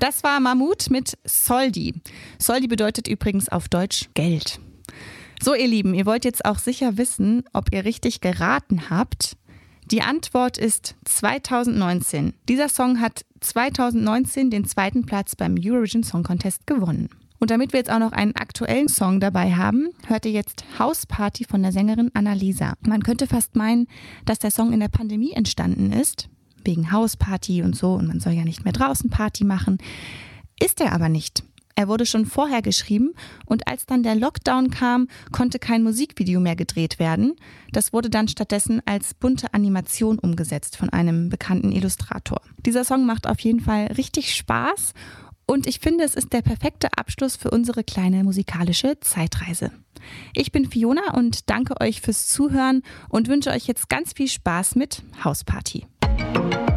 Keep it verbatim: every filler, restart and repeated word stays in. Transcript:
Das war Mammut mit Soldi. Soldi bedeutet übrigens auf Deutsch Geld. So, ihr Lieben, ihr wollt jetzt auch sicher wissen, ob ihr richtig geraten habt. Die Antwort ist zweitausendneunzehn. Dieser Song hat zweitausendneunzehn den zweiten Platz beim Eurovision Song Contest gewonnen. Und damit wir jetzt auch noch einen aktuellen Song dabei haben, hört ihr jetzt House Party von der Sängerin Annalisa. Man könnte fast meinen, dass der Song in der Pandemie entstanden ist, wegen House Party und so, und man soll ja nicht mehr draußen Party machen. Ist er aber nicht. Er wurde schon vorher geschrieben und als dann der Lockdown kam, konnte kein Musikvideo mehr gedreht werden. Das wurde dann stattdessen als bunte Animation umgesetzt von einem bekannten Illustrator. Dieser Song macht auf jeden Fall richtig Spaß und ich finde, es ist der perfekte Abschluss für unsere kleine musikalische Zeitreise. Ich bin Fiona und danke euch fürs Zuhören und wünsche euch jetzt ganz viel Spaß mit House Party.